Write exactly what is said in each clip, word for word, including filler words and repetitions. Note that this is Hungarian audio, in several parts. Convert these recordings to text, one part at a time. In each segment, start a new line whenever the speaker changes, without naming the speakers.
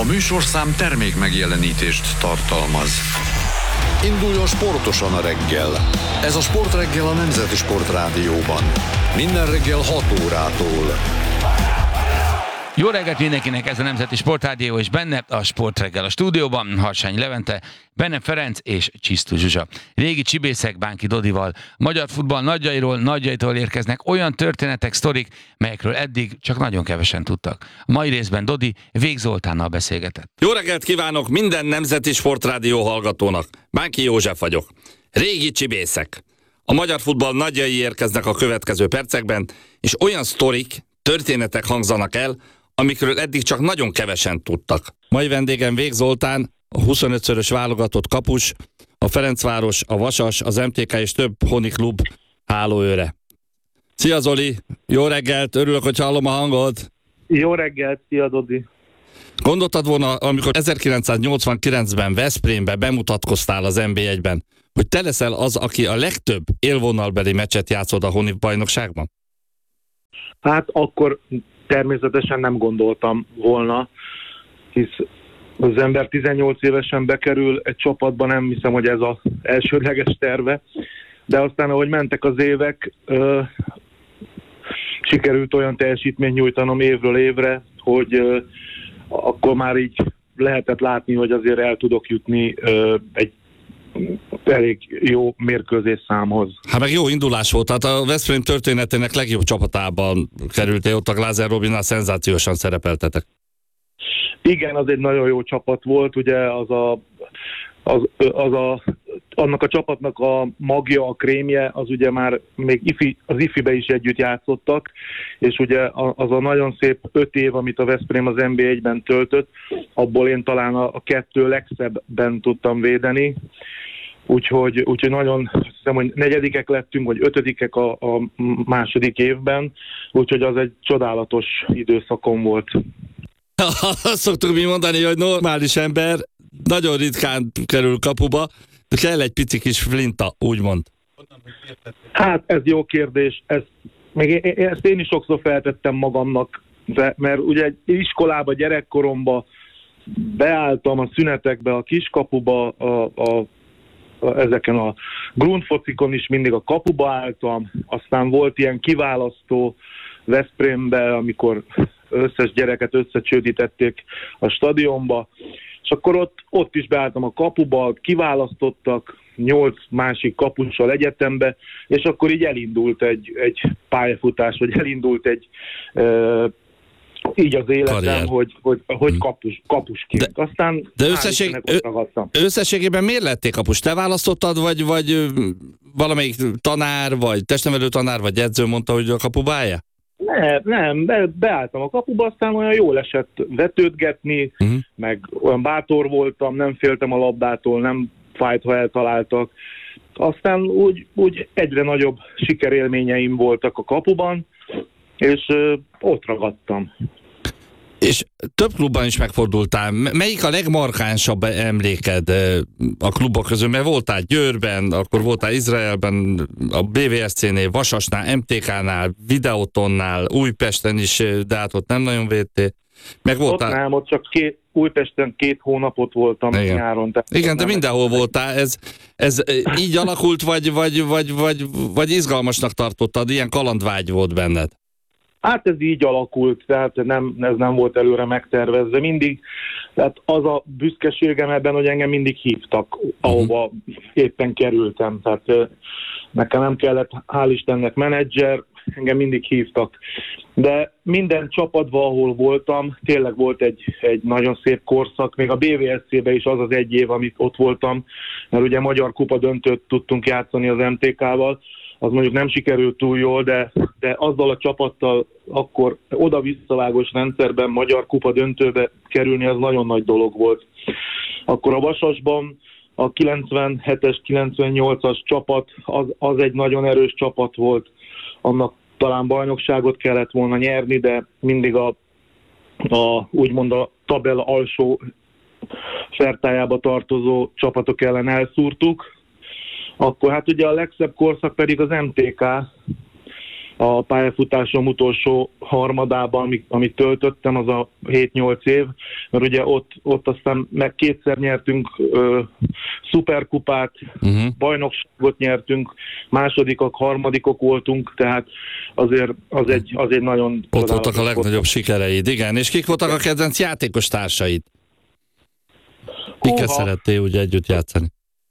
műsorszám termék megjelenítést tartalmaz. Induljon sportosan a reggel. Ez a Sportreggel a Nemzeti Sportrádióban. Minden reggel hat órától.
Jó reggelt mindenkinek, ez a Nemzeti Sportrádió, és benne a Sportreggel a stúdióban Harsányi Levente, Benne Ferenc és Csisztus Zsuzsa. Régi csibészek Bánki Dodival, magyar futball nagyjairól, nagyjaitól érkeznek olyan történetek, sztorik, melyekről eddig csak nagyon kevesen tudtak. A mai részben Dodi Vég Zoltánnal beszélgetett.
Jó reggelt kívánok minden Nemzeti Sportrádió hallgatónak. Bánki József vagyok. Régi csibészek. A magyar futball nagyjai érkeznek a következő percekben, és olyan sztorik, történetek hangzanak el, amikről eddig csak nagyon kevesen tudtak. Mai vendégem Vég Zoltán, a huszonötszörös válogatott kapus, a Ferencváros, a Vasas, az em té ká és több honi klub hálóőre. Szia Zoli, jó reggelt, örülök, hogy hallom a hangod.
Jó reggelt, szia Dodi.
Gondoltad volna, amikor ezerkilencszáznyolcvankilencben Veszprémbe bemutatkoztál az en bé egyben, hogy te leszel az, aki a legtöbb élvonalbeli meccset játszod a honi bajnokságban?
Hát akkor természetesen nem gondoltam volna, hisz az ember tizennyolc évesen bekerül egy csapatba, nem hiszem, hogy ez az elsődleges terve, de aztán, ahogy mentek az évek, ö, sikerült olyan teljesítményt nyújtanom évről évre, hogy ö, akkor már így lehetett látni, hogy azért el tudok jutni ö, egy elég jó mérkőzés számhoz.
Hát meg jó indulás volt, tehát a Veszprém történetének legjobb csapatában kerültél, ott a Glázer Robinnal szenzációsan szerepeltetek.
Igen, az egy nagyon jó csapat volt, ugye az a, az, az a, annak a csapatnak a magja, a krémje, az ugye már még ifi, az ifibe is együtt játszottak, és ugye az a nagyon szép öt év, amit a Veszprém az en bé egyben töltött, abból én talán a, a kettő legszebben tudtam védeni. Úgyhogy, úgyhogy nagyon, azt hiszem, hogy negyedikek lettünk, vagy ötödikek a, a második évben, úgyhogy az egy csodálatos időszakom volt.
Azt szoktuk mi mondani, hogy normális ember nagyon ritkán kerül kapuba, de kell egy pici kis flinta, úgymond.
Hát ez jó kérdés, ezt, még én, ezt én is sokszor feltettem magamnak, de, mert ugye iskolába, gyerekkoromba beálltam a szünetekbe, a kiskapuba, a, a ezeken a grundfocikon is mindig a kapuba álltam, aztán volt ilyen kiválasztó Veszprémbe, amikor összes gyereket összecsődítették a stadionba, és akkor ott, ott is beálltam a kapuba, kiválasztottak nyolc másik kapussal egyetembe, és akkor így elindult egy, egy pályafutás, vagy elindult egy e, így az életem, Karrier. hogy, hogy, hogy kapus, kapusként. De, Aztán
de összesség, ö, összességében miért lettél kapus? Te választottad, vagy, vagy valamelyik tanár, vagy testnevelő tanár, vagy edző mondta, hogy a kapuba állja?
Nem, nem, be, beálltam a kapuba, aztán olyan jól esett vetődgetni, uh-huh. meg olyan bátor voltam, nem féltem a labdától, nem fájt, ha eltaláltak. Aztán úgy, úgy egyre nagyobb sikerélményeim voltak a kapuban, és ö, ott ragadtam.
És több klubban is megfordultál. Melyik a legmarkánsabb emléked a klubok közül? Mert voltál Győrben, akkor voltál Izraelben, a bé vé es cé-nél, Vasasnál, em té ká-nál, Videótonnál, Újpesten is, de hát ott nem nagyon védtél. Meg voltál...
Ott nem, ott csak két, Újpesten két hónapot voltam. Igen. Nyáron.
Igen, de mindenhol voltál. Ez, ez így alakult, vagy, vagy, vagy, vagy, vagy izgalmasnak tartottad? Ilyen kalandvágy volt benned?
Hát ez így alakult, tehát nem, ez nem volt előre megtervezve. Mindig, tehát az a büszkeségem ebben, hogy engem mindig hívtak, ahova éppen kerültem. Tehát nekem nem kellett, hál' Istennek, menedzser, engem mindig hívtak. De minden csapatban, ahol voltam, tényleg volt egy, egy nagyon szép korszak, még a bé vé es cé-ben is az az egy év, amit ott voltam, mert ugye Magyar Kupa döntőt tudtunk játszani az em té ká-val, az mondjuk nem sikerült túl jól, de, de azzal a csapattal akkor oda-visszavágos rendszerben Magyar Kupa döntőbe kerülni, az nagyon nagy dolog volt. Akkor a Vasasban a kilencvenhetes, kilencvennyolcas csapat, az, az egy nagyon erős csapat volt, annak talán bajnokságot kellett volna nyerni, de mindig a, a úgymond a tabella alsó fertájába tartozó csapatok ellen elszúrtuk. Akkor hát ugye a legszebb korszak pedig az em té ká, a pályafutásom utolsó harmadában, amit, amit töltöttem, az a hét-nyolc év, mert ugye ott, ott aztán meg kétszer nyertünk ö, szuperkupát, uh-huh. bajnokságot nyertünk, másodikok, harmadikok voltunk, tehát azért az egy, az egy nagyon...
Ott voltak a legnagyobb sikereid, igen. És kik voltak a kedvenc játékos társaid? Kiket szerettél ugye együtt játszani?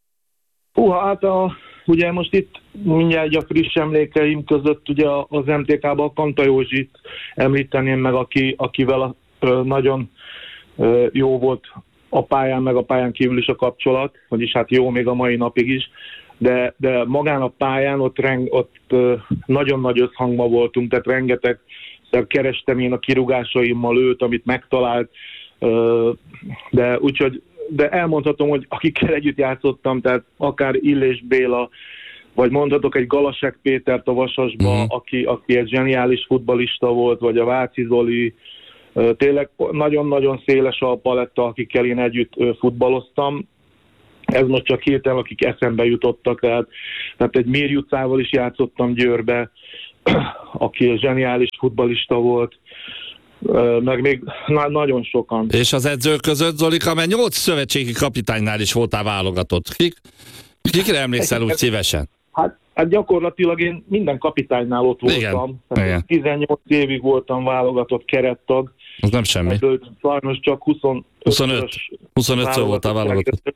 Húha, hát a, ugye most itt mindjárt a friss emlékeim között ugye az em té ká-ban a Kanta Józsit említeném meg, aki, akivel a, ö, nagyon ö, jó volt a pályán, meg a pályán kívül is a kapcsolat, vagyis hát jó még a mai napig is, de, de magán a pályán ott, reng, ott ö, nagyon nagy összhangban voltunk, tehát rengeteg kerestem én a kirúgásaimmal őt, amit megtalált, ö, de úgyhogy de elmondhatom, hogy akikkel együtt játszottam, tehát akár Illés Béla, vagy mondhatok egy Galasek Pétert a Vasasba, mm. aki, aki egy zseniális futballista volt, vagy a Váci Zoli, tényleg nagyon-nagyon széles a paletta, akikkel én együtt futballoztam. Ez most csak hirtelen, akik eszembe jutottak, tehát, tehát egy Mir Jucával is játszottam Győrbe, aki egy zseniális futballista volt, meg még na- nagyon sokan.
És az edzők között, Zolika, mert nyolc szövetségi kapitánynál is voltál válogatott. Kik, kikre emlékszel úgy szívesen?
Hát, hát gyakorlatilag én minden kapitánynál ott voltam.
Igen. Igen.
tizennyolc évig voltam válogatott kerettag.
Az nem semmi.
Ebből sajnos csak huszonöt,
huszonöt, huszonötször voltál válogatott.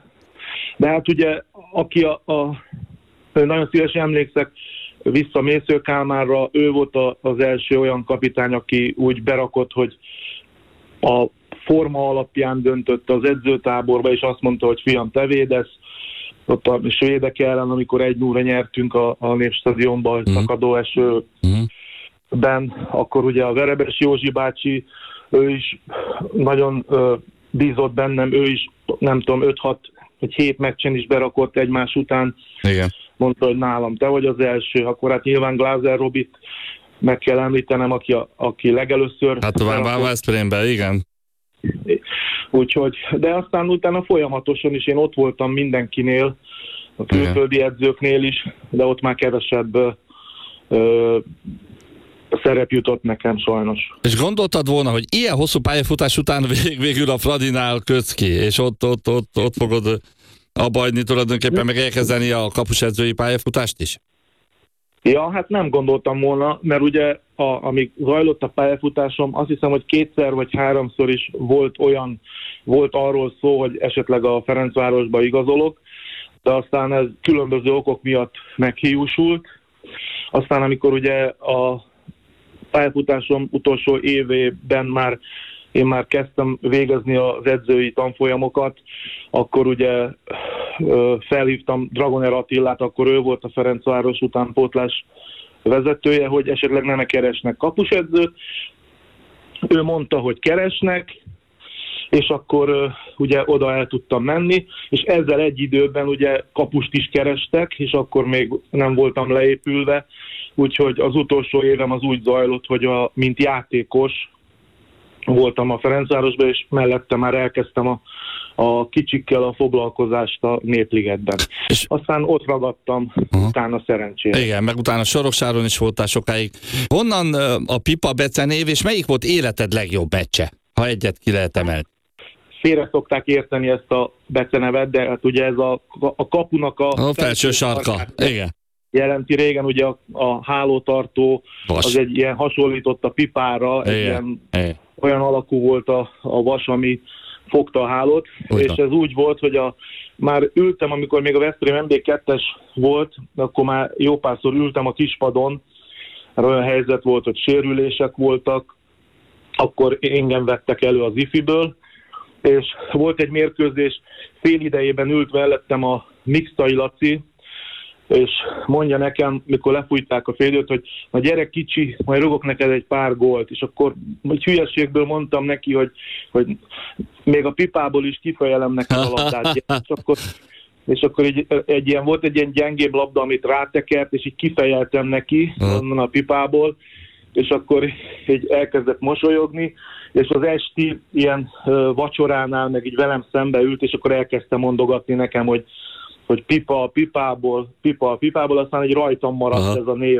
De hát ugye, aki a, a nagyon szívesen emlékszek vissza Mésző Kálmánra, ő volt a, az első olyan kapitány, aki úgy berakott, hogy a forma alapján döntött az edzőtáborba, és azt mondta, hogy fiam, te védesz. Ott a svédek ellen, amikor egy nulla nyertünk a, a Népstadionban, mm. szakadó esőben, mm. akkor ugye a Verebes Józsi bácsi, ő is nagyon ö, bízott bennem, ő is nem tudom, öt-hat vagy hét meccsen is berakott egymás után.
Igen.
Mondta, hogy nálam te vagy az első, akkor hát nyilván Glázer Robit meg kell említenem, aki, a, aki legelőször...
Hát tovább Veszprémben, igen.
Úgyhogy, de aztán utána folyamatosan is én ott voltam mindenkinél, a külföldi edzőknél is, de ott már kevesebb ö, szerep jutott nekem sajnos.
És gondoltad volna, hogy ilyen hosszú pályafutás után vég, végül a Fradinál kötsz ki, és ott, ott, ott, ott fogod abba hagyni tulajdonképpen, meg elkezdeni a kapusedzői pályafutást is?
Ja, hát nem gondoltam volna, mert ugye a, amíg zajlott a pályafutásom, azt hiszem, hogy kétszer vagy háromszor is volt olyan, volt arról szó, hogy esetleg a Ferencvárosba igazolok, de aztán ez különböző okok miatt meghiúsult. Aztán amikor ugye a pályafutásom utolsó évében már én már kezdtem végezni az edzői tanfolyamokat, akkor ugye felhívtam Dragoner Attillát, akkor ő volt a Ferencváros utánpótlás vezetője, hogy esetleg nem keresnek kapusedzőt. Ő mondta, hogy keresnek, és akkor ugye oda el tudtam menni, és ezzel egy időben ugye kapust is kerestek, és akkor még nem voltam leépülve, úgyhogy az utolsó évem az úgy zajlott, hogy a, mint játékos voltam a Ferencvárosban, és mellette már elkezdtem a, a kicsikkel a foglalkozást a Népligetben. És aztán ott ragadtam, uh-huh. utána szerencsére.
Igen, meg utána Soroksáron is voltál sokáig. Honnan a Pipa becenév, és melyik volt életed legjobb becse, ha egyet ki lehet emelni?
Félre szokták érteni ezt a becenevet, de hát ugye ez a, a kapunak a...
A felső sarka, igen.
Jelenti régen ugye a, a hálótartó, vas. Az egy ilyen hasonlított a pipára, egy ilyen, olyan alakú volt a, a vas, ami fogta a hálót, Ugyan. És ez úgy volt, hogy a, már ültem, amikor még a Veszprém em bé kettes volt, akkor már jó párszor ültem a kispadon, mert olyan helyzet volt, hogy sérülések voltak, akkor engem vettek elő az ifiből, és volt egy mérkőzés, fél idejében ült mellettem a Mixtai Laci, és mondja nekem, mikor lefújták a félidőt, hogy na gyere kicsi, majd rugok neked egy pár gólt, és akkor egy hülyeségből mondtam neki, hogy, hogy még a pipából is kifejelem neked a labdát, és akkor, és akkor egy, egy ilyen, volt egy ilyen gyengébb labda, amit rátekert, és így kifejeltem neki onnan a pipából, és akkor így elkezdett mosolyogni, és az esti ilyen uh, vacsoránál meg így velem szembe ült, és akkor elkezdte mondogatni nekem, hogy hogy pipa a pipából, pipa a pipából, aztán egy rajtam maradt Aha. ez a név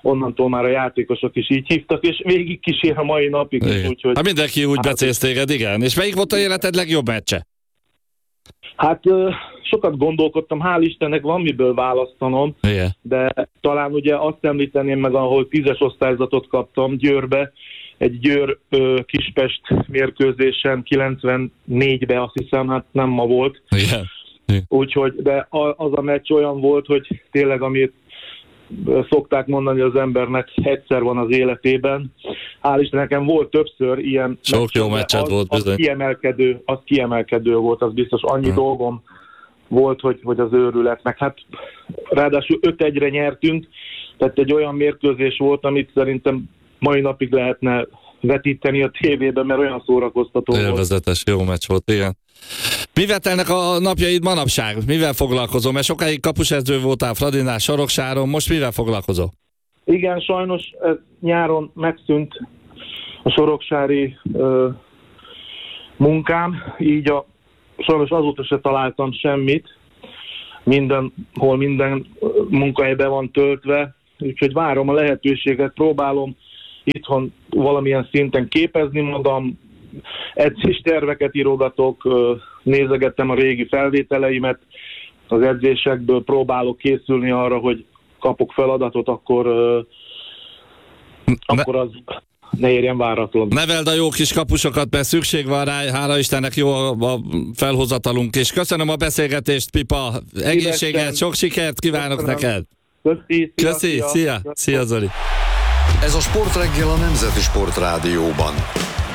onnantól már a játékosok is így hívtak, és végig kísér a mai napig is, úgyhogy...
Hát mindenki úgy becéz téged, igen. És melyik volt a életed legjobb meccse?
Hát sokat gondolkodtam, hál' Istennek van miből választanom,
Igen.
de talán ugye azt említeném meg, ahol tízes osztályzatot kaptam Győrbe, egy Győr-Kispest mérkőzésen kilencvennégyben, azt hiszem, hát nem ma volt.
Igen.
Úgyhogy, de az a meccs olyan volt, hogy tényleg, amit szokták mondani az embernek, egyszer van az életében. Hál' Isten, nekem volt többször ilyen...
Sok
meccs,
jó meccset volt bizony.
Az kiemelkedő, az kiemelkedő volt, az biztos. Annyi
hmm.
dolgom volt, hogy, hogy az őrület. Meg hát ráadásul öt egyre nyertünk, tehát egy olyan mérkőzés volt, amit szerintem mai napig lehetne vetíteni a tévében, mert olyan szórakoztató volt.
Élvezetes, jó meccs volt, igen. Mivel telnek a napjaid manapság? Mivel foglalkozol? Mert sokáig kapusedző voltál Fradinál, Soroksáron, most mivel foglalkozol?
Igen, sajnos ez nyáron megszűnt a soroksári ö, munkám, így a, sajnos azóta se találtam semmit, mindenhol minden munkahely be van töltve, úgyhogy várom a lehetőséget, próbálom itthon valamilyen szinten képezni magam, edzésterveket írogatok, nézegettem a régi felvételeimet, az edzésekből próbálok készülni arra, hogy kapok feladatot, akkor, ne, akkor az ne érjen váratlan.
Neveld a jó kis kapusokat, mert szükség van rá, hála Istennek jó a felhozatalunk, és köszönöm a beszélgetést, Pipa, egészséget, sok sikert kívánok köszönöm. neked.
Köszi, szia,
Köszi, szia, szia, szia Zoli.
Ez a Sportreggel a Nemzeti Sportrádióban.